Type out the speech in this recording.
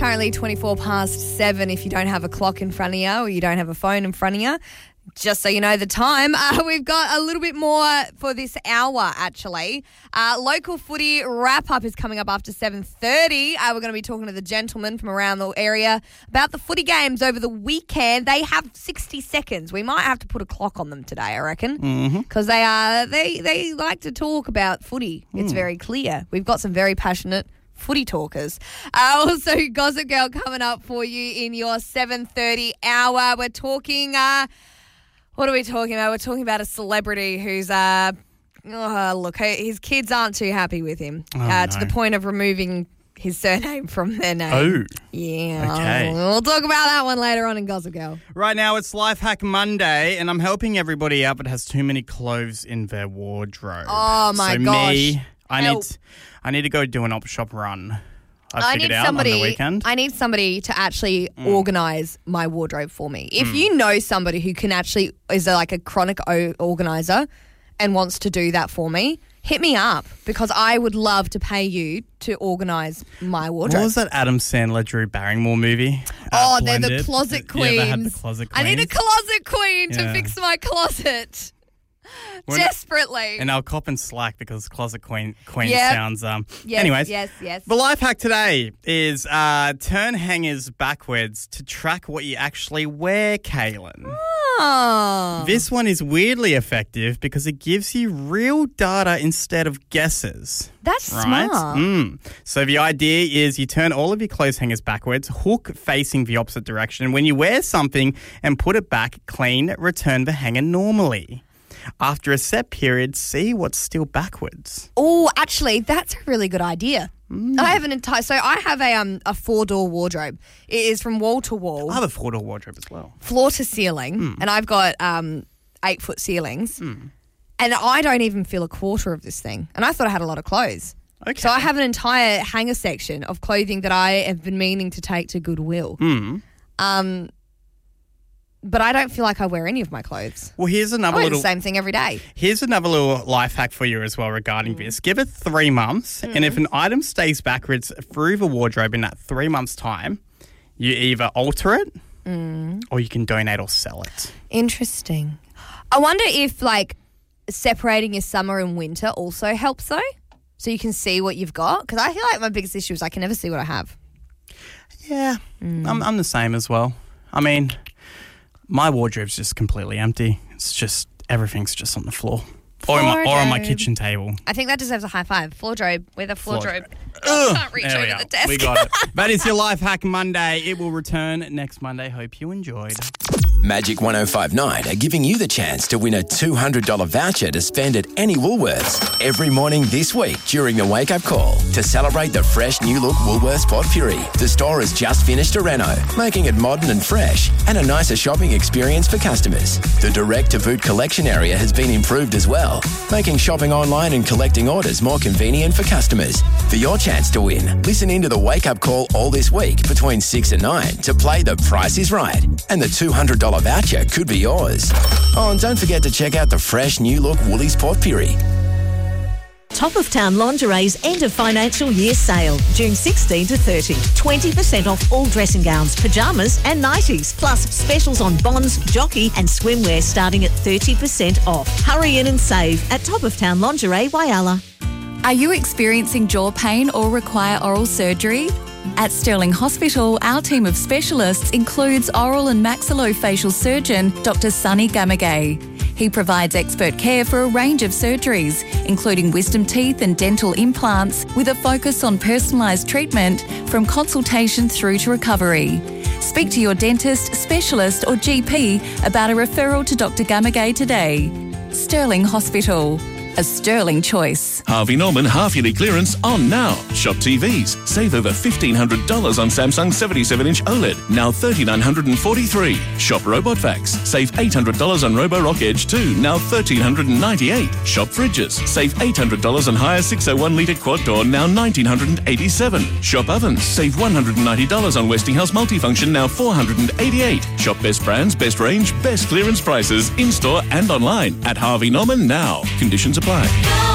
currently 24 past 7 if you don't have a clock in front of you or you don't have a phone in front of you. Just so you know the time, we've got a little bit more for this hour, actually. Local footy wrap-up is coming up after 7:30. We're going to be talking to the gentlemen from around the area about the footy games over the weekend. They have 60 seconds. We might have to put a clock on them today, I reckon, because they like to talk about footy. It's very clear. We've got some very passionate footy talkers. Also, Gossip Girl coming up for you in your 7:30 hour. We're talking... what are we talking about? We're talking about a celebrity who's, his kids aren't too happy with him to the point of removing his surname from their name. Oh. Yeah. Okay. We'll talk about that one later on in Gossip Girl. Right now, it's Life Hack Monday, and I'm helping everybody out that has too many clothes in their wardrobe. Oh, my gosh. Me, I need to go do an op shop run. I figured out on the weekend. I need somebody to actually organise my wardrobe for me. If you know somebody who can actually is like a chronic organiser and wants to do that for me, hit me up because I would love to pay you to organise my wardrobe. What was that Adam Sandler, Drew Barrymore movie? They're the closet queens. Yeah, they had the closet queens. I need a closet queen to fix my closet. Desperately. And I'll cop and slack because closet queen sounds... Anyways. Yes. The life hack today is turn hangers backwards to track what you actually wear, Kaylin. Oh. This one is weirdly effective because it gives you real data instead of guesses. That's right? smart. So the idea is you turn all of your clothes hangers backwards, hook facing the opposite direction. When you wear something and put it back clean, return the hanger normally. After a set period, see what's still backwards. Oh, actually, that's a really good idea. I have I have a 4-door wardrobe. It is from wall to wall. I have a 4-door wardrobe as well. Floor to ceiling, and I've got 8-foot ceilings. And I don't even feel a quarter of this thing. And I thought I had a lot of clothes. Okay. So I have an entire hanger section of clothing that I have been meaning to take to Goodwill. But I don't feel like I wear any of my clothes. Well, here's another I wear the same thing every day. Here's another little life hack for you as well regarding this. Give it 3 months, and if an item stays backwards through the wardrobe in that 3 months' time, you either alter it or you can donate or sell it. Interesting. I wonder if, separating your summer and winter also helps, though, so you can see what you've got. Because I feel like my biggest issue is I can never see what I have. Yeah, I'm the same as well. I mean... my wardrobe's just completely empty. It's just, everything's just on the floor. Or on my kitchen table. I think that deserves a high five. Floordrobe. We're the floordrobe. I can't reach over the desk. We got it. That is your Life Hack Monday. It will return next Monday. Hope you enjoyed. Magic 105.9 are giving you the chance to win a $200 voucher to spend at any Woolworths every morning this week during the Wake Up Call. To celebrate the fresh new look Woolworths Potpurri, the store has just finished a reno, making it modern and fresh and a nicer shopping experience for customers. The direct-to-boot collection area has been improved as well, making shopping online and collecting orders more convenient for customers. For your chance to win, listen into the Wake Up Call all this week between 6 and 9 to play The Price is Right, and the $200 voucher could be yours. Oh, and don't forget to check out the fresh new look Woolies Potpurri. Top of Town Lingerie's end of financial year sale, June 16 to 30. 20% off all dressing gowns, pyjamas and nighties, plus specials on bonds, jockey and swimwear starting at 30% off. Hurry in and save at Top of Town Lingerie, Whyalla. Are you experiencing jaw pain or require oral surgery? At Stirling Hospital, our team of specialists includes oral and maxillofacial surgeon Dr. Sunny Gamagay. He provides expert care for a range of surgeries, including wisdom teeth and dental implants, with a focus on personalised treatment from consultation through to recovery. Speak to your dentist, specialist or GP about a referral to Dr. Gamagay today. Stirling Hospital. A sterling choice. Harvey Norman half-yearly clearance on now. Shop TVs. Save over $1,500 on Samsung 77-inch OLED, now $3,943. Shop Robot Vacs. Save $800 on Roborock Edge 2, now $1,398. Shop fridges. Save $800 on higher 601-litre quad door, now $1,987. Shop ovens. Save $190 on Westinghouse multifunction, now $488. Shop best brands, best range, best clearance prices in-store and online at Harvey Norman now. Conditions apply.